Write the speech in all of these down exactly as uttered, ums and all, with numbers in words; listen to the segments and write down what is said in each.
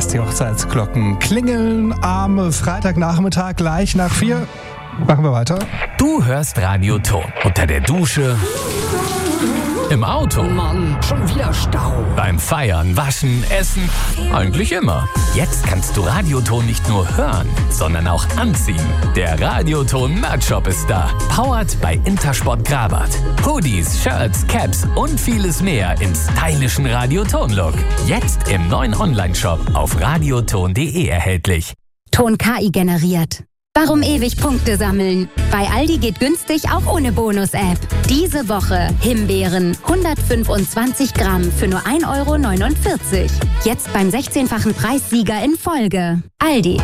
lässt die Hochzeitsglocken klingeln am Freitagnachmittag gleich nach vier. Machen wir weiter. Du hörst Radio Ton unter der Dusche, im Auto, Mann, schon wieder Stau. beim Feiern, Waschen, Essen, eigentlich immer. Jetzt kannst du Radioton nicht nur hören, sondern auch anziehen. Der Radioton Merch-Shop ist da. Powered bei Intersport Grabat. Hoodies, Shirts, Caps und vieles mehr im stylischen Radioton-Look. Jetzt im neuen Online-Shop auf radioton punkt de erhältlich. Ton K I generiert. Warum ewig Punkte sammeln? Bei Aldi geht günstig auch ohne Bonus-App. Diese Woche Himbeeren hundertfünfundzwanzig Gramm für nur ein Euro neunundvierzig. Jetzt beim sechzehnfachen Preissieger in Folge. Aldi.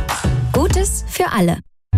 Gutes für alle.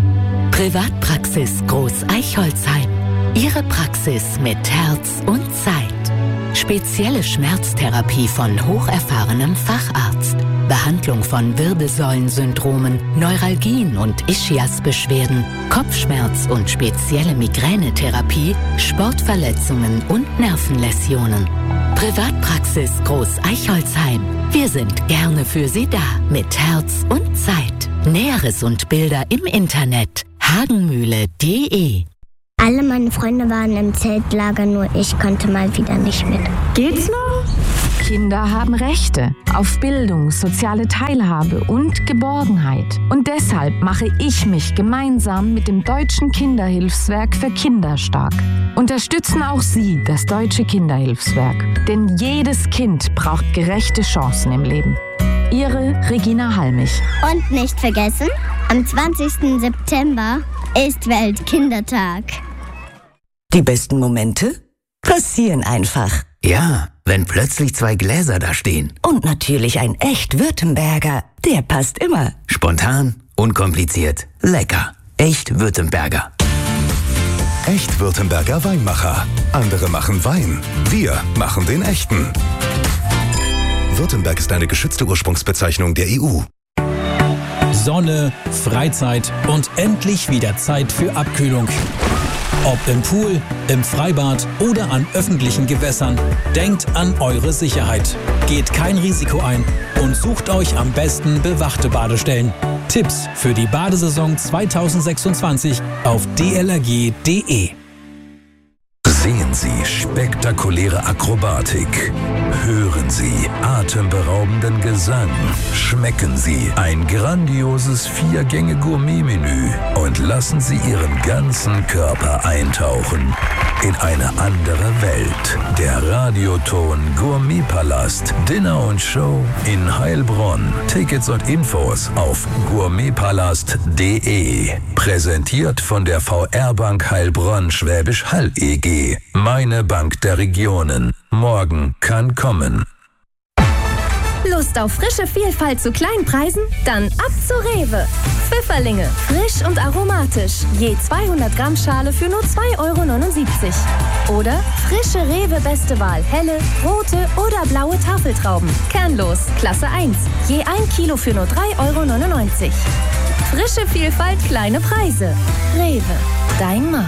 Privatpraxis Groß Eichholzheim. Ihre Praxis mit Herz und Zeit. Spezielle Schmerztherapie von hocherfahrenem Facharzt. Behandlung von Wirbelsäulensyndromen, Neuralgien und Ischiasbeschwerden, Kopfschmerz und spezielle Migränetherapie, Sportverletzungen und Nervenläsionen. Privatpraxis Groß Eichholzheim. Wir sind gerne für Sie da mit Herz und Zeit. Näheres und Bilder im Internet hagenmühle punkt de. Alle meine Freunde waren im Zeltlager, nur ich konnte mal wieder nicht mit. Geht's noch? Kinder haben Rechte auf Bildung, soziale Teilhabe und Geborgenheit. Und deshalb mache ich mich gemeinsam mit dem Deutschen Kinderhilfswerk für Kinder stark. Unterstützen auch Sie das Deutsche Kinderhilfswerk. Denn jedes Kind braucht gerechte Chancen im Leben. Ihre Regina Halmich. Und nicht vergessen, am zwanzigsten September ist Weltkindertag. Die besten Momente passieren einfach. Ja, wenn plötzlich zwei Gläser da stehen. Und natürlich ein echt Württemberger. Der passt immer. Spontan, unkompliziert, lecker. Echt Württemberger. Echt Württemberger Weinmacher. Andere machen Wein. Wir machen den echten. Württemberg ist eine geschützte Ursprungsbezeichnung der E U. Sonne, Freizeit und endlich wieder Zeit für Abkühlung. Ob im Pool, im Freibad oder an öffentlichen Gewässern, denkt an eure Sicherheit. Geht kein Risiko ein und sucht euch am besten bewachte Badestellen. Tipps für die Badesaison zweitausendsechsundzwanzig auf d l r g punkt de. Sehen Sie spektakuläre Akrobatik. Hören Sie atemberaubenden Gesang. Schmecken Sie ein grandioses Vier-Gänge-Gourmet-Menü und lassen Sie Ihren ganzen Körper eintauchen in eine andere Welt. Der Radioton Gourmetpalast. Dinner und Show in Heilbronn. Tickets und Infos auf gourmetpalast punkt de. Präsentiert von der V R-Bank Heilbronn Schwäbisch Hall E G. Meine Bank der Regionen. Morgen kann kommen. Lust auf frische Vielfalt zu kleinen Preisen? Dann ab zu Rewe. Pfifferlinge, frisch und aromatisch. Je zweihundert Gramm Schale für nur zwei Euro neunundsiebzig. Oder frische Rewe Beste Wahl, helle, rote oder blaue Tafeltrauben. Kernlos, Klasse eins. Je ein Kilo für nur drei Euro neunundneunzig. Frische Vielfalt, kleine Preise. Rewe, dein Markt.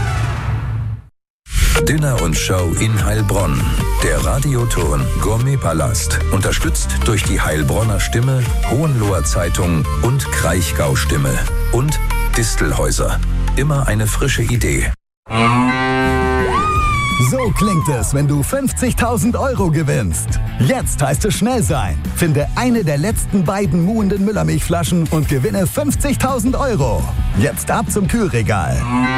Dinner und Show in Heilbronn. Der Radioton Gourmetpalast. Unterstützt durch die Heilbronner Stimme, Hohenloher Zeitung und Kraichgau Stimme. Und Distelhäuser. Immer eine frische Idee. So klingt es, wenn du fünfzigtausend Euro gewinnst. Jetzt heißt es schnell sein. Finde eine der letzten beiden muhenden Müllermilchflaschen und gewinne fünfzigtausend Euro. Jetzt ab zum Kühlregal.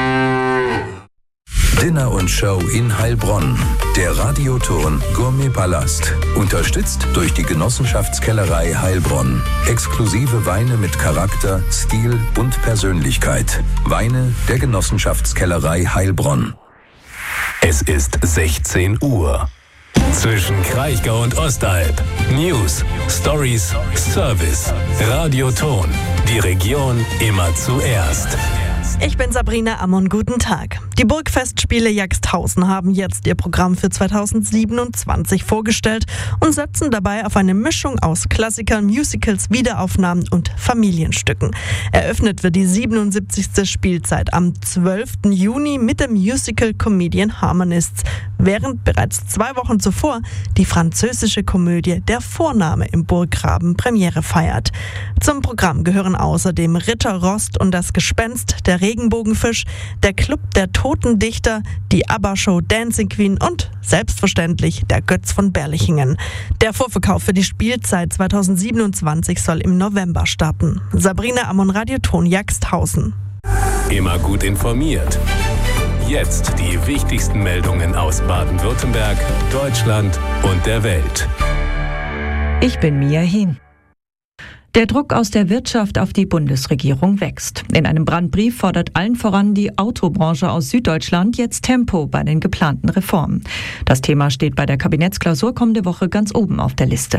Dinner und Show in Heilbronn. Der Radioton Gourmetpalast. Unterstützt durch die Genossenschaftskellerei Heilbronn. Exklusive Weine mit Charakter, Stil und Persönlichkeit. Weine der Genossenschaftskellerei Heilbronn. Es ist sechzehn Uhr. Zwischen Kraichgau und Ostalb. News, Stories, Service. Radioton. Die Region immer zuerst. Ich bin Sabrina Ammon, guten Tag. Die Burgfestspiele Jagsthausen haben jetzt ihr Programm für zweitausendsiebenundzwanzig vorgestellt und setzen dabei auf eine Mischung aus Klassikern, Musicals, Wiederaufnahmen und Familienstücken. Eröffnet wird die siebenundsiebzigste Spielzeit am zwölften Juni mit dem Musical Comedian Harmonists, während bereits zwei Wochen zuvor die französische Komödie Der Vorname im Burggraben Premiere feiert. Zum Programm gehören außerdem Ritter Rost und das Gespenst, der Regenbogenfisch, der Club der Toten Dichter, die ABBA-Show Dancing Queen und selbstverständlich der Götz von Berlichingen. Der Vorverkauf für die Spielzeit zweitausendsiebenundzwanzig soll im November starten. Sabrina Ammon, Radioton Jagsthausen. Immer gut informiert. Jetzt die wichtigsten Meldungen aus Baden-Württemberg, Deutschland und der Welt. Ich bin Mia Hien. Der Druck aus der Wirtschaft auf die Bundesregierung wächst. In einem Brandbrief fordert allen voran die Autobranche aus Süddeutschland jetzt Tempo bei den geplanten Reformen. Das Thema steht bei der Kabinettsklausur kommende Woche ganz oben auf der Liste.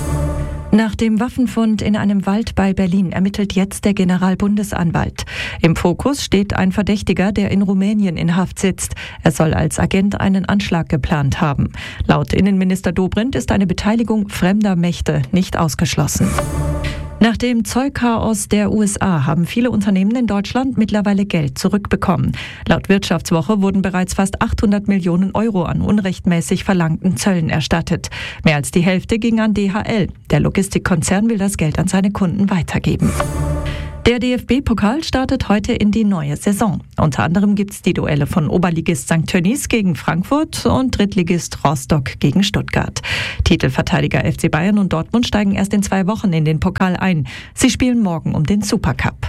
Nach dem Waffenfund in einem Wald bei Berlin ermittelt jetzt der Generalbundesanwalt. Im Fokus steht ein Verdächtiger, der in Rumänien in Haft sitzt. Er soll als Agent einen Anschlag geplant haben. Laut Innenminister Dobrindt ist eine Beteiligung fremder Mächte nicht ausgeschlossen. Nach dem Zollchaos der U S A haben viele Unternehmen in Deutschland mittlerweile Geld zurückbekommen. Laut Wirtschaftswoche wurden bereits fast achthundert Millionen Euro an unrechtmäßig verlangten Zöllen erstattet. Mehr als die Hälfte ging an D H L. Der Logistikkonzern will das Geld an seine Kunden weitergeben. Der D F B-Pokal startet heute in die neue Saison. Unter anderem gibt es die Duelle von Oberligist Sankt Tönnies gegen Frankfurt und Drittligist Rostock gegen Stuttgart. Titelverteidiger F C Bayern und Dortmund steigen erst in zwei Wochen in den Pokal ein. Sie spielen morgen um den Supercup.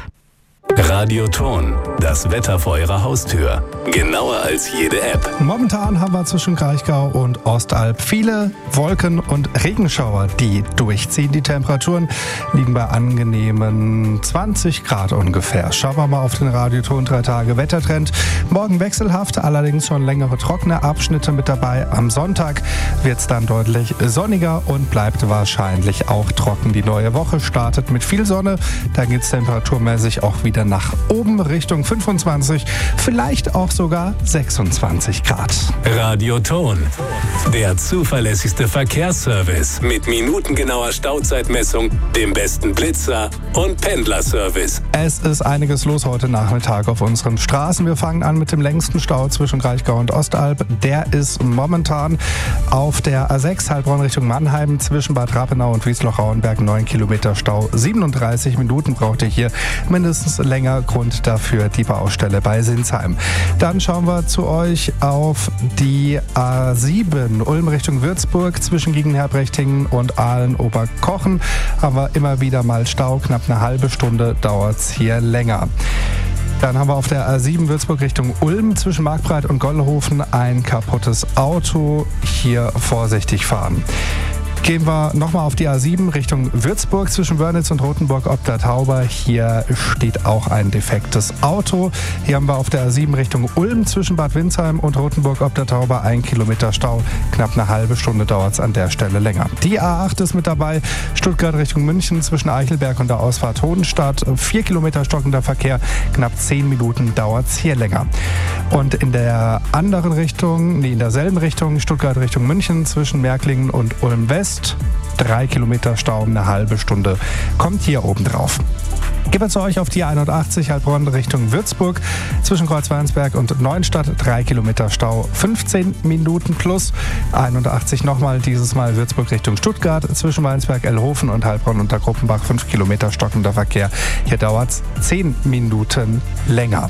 Radioton, das Wetter vor Ihrer Haustür. Genauer als jede App. Momentan haben wir zwischen Kraichgau und Ostalb viele Wolken- und Regenschauer, die durchziehen. Die Temperaturen liegen bei angenehmen zwanzig Grad ungefähr. Schauen wir mal auf den Radioton drei Tage Wettertrend. Morgen wechselhaft, allerdings schon längere trockene Abschnitte mit dabei. Am Sonntag wird es dann deutlich sonniger und bleibt wahrscheinlich auch trocken. Die neue Woche startet mit viel Sonne. Da geht es temperaturmäßig auch wieder nach oben Richtung fünfundzwanzig, vielleicht auch sogar sechsundzwanzig Grad. Radioton, der zuverlässigste Verkehrsservice mit minutengenauer Stauzeitmessung, dem besten Blitzer und Pendlerservice. Es ist einiges los heute Nachmittag auf unseren Straßen. Wir fangen an mit dem längsten Stau zwischen Kraichgau und Ostalb. Der ist momentan auf der A sechs Heilbronn Richtung Mannheim zwischen Bad Rappenau und Wiesloch-Rauenberg. neun Kilometer Stau. siebenunddreißig Minuten braucht ihr hier mindestens länger. Grund dafür die Baustelle bei Sinsheim. Dann schauen wir zu euch auf die A sieben Ulm Richtung Würzburg zwischen Giegenherbrechtingen und Aalen-Oberkochen. Haben wir immer wieder mal Stau. Knapp eine halbe Stunde dauert es hier länger. Dann haben wir auf der A sieben Würzburg Richtung Ulm zwischen Markbreit und Gollhofen ein kaputtes Auto. Hier vorsichtig fahren. Gehen wir nochmal auf die A sieben Richtung Würzburg zwischen Wörnitz und Rothenburg ob der Tauber. Hier steht auch ein defektes Auto. Hier haben wir auf der A sieben Richtung Ulm zwischen Bad Windsheim und Rothenburg ob der Tauber ein Kilometer Stau. Knapp eine halbe Stunde dauert es an der Stelle länger. Die A acht ist mit dabei. Stuttgart Richtung München zwischen Eichelberg und der Ausfahrt Hodenstadt. Vier Kilometer stockender Verkehr. Knapp zehn Minuten dauert es hier länger. Und in der anderen Richtung, nee, in derselben Richtung, Stuttgart Richtung München zwischen Märklingen und Ulm West. Drei Kilometer Stau, eine halbe Stunde kommt hier oben drauf. Gehen wir zu euch auf die einundachtzig Heilbronn Richtung Würzburg zwischen Kreuzweinsberg und Neuenstadt. Drei Kilometer Stau, fünfzehn Minuten plus. einundachtzig nochmal, dieses Mal Würzburg Richtung Stuttgart zwischen Weinsberg, Ellhofen und Heilbronn unter Gruppenbach. Fünf Kilometer stockender Verkehr. Hier dauert es zehn Minuten länger.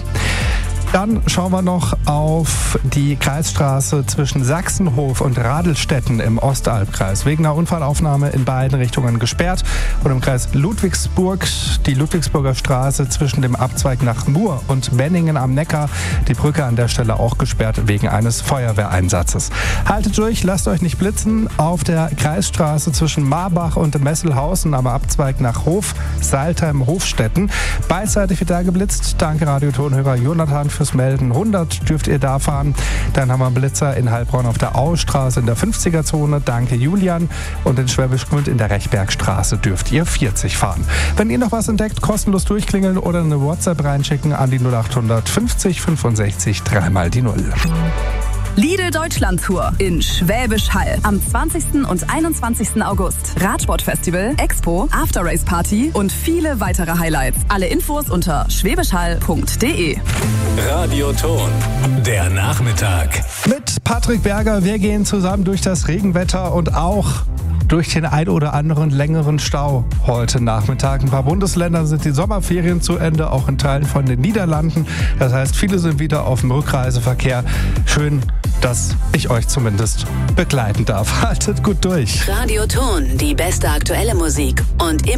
Dann schauen wir noch auf die Kreisstraße zwischen Sachsenhof und Radelstetten im Ostalbkreis. Wegen einer Unfallaufnahme in beiden Richtungen gesperrt. Und im Kreis Ludwigsburg die Ludwigsburger Straße zwischen dem Abzweig nach Mur und Benningen am Neckar. Die Brücke an der Stelle auch gesperrt wegen eines Feuerwehreinsatzes. Haltet durch, lasst euch nicht blitzen. Auf der Kreisstraße zwischen Marbach und Messelhausen am Abzweig nach Hof, Saltheim, Hofstetten. Beidseitig wird da geblitzt. Danke Radiotonhörer Jonathan für es melden. hundert dürft ihr da fahren. Dann haben wir einen Blitzer in Heilbronn auf der Austraße in der fünfziger-Zone. Danke, Julian. Und in Schwäbisch Gmünd in der Rechbergstraße dürft ihr vierzig fahren. Wenn ihr noch was entdeckt, kostenlos durchklingeln oder eine WhatsApp reinschicken an die null achthundert fünfzig fünfundsechzig dreimal die Null. Lidl Deutschland Tour in Schwäbisch Hall am zwanzigsten und einundzwanzigsten August. Radsportfestival, Expo, After Race Party und viele weitere Highlights. Alle Infos unter schwäbischhall punkt de. Radioton, der Nachmittag. Mit Patrick Berger, wir gehen zusammen durch das Regenwetter und auch durch den ein oder anderen längeren Stau heute Nachmittag. Ein paar Bundesländern sind die Sommerferien zu Ende, auch in Teilen von den Niederlanden. Das heißt, viele sind wieder auf dem Rückreiseverkehr. Schön, dass ich euch zumindest begleiten darf. Haltet gut durch. Radioton, die beste aktuelle Musik und immer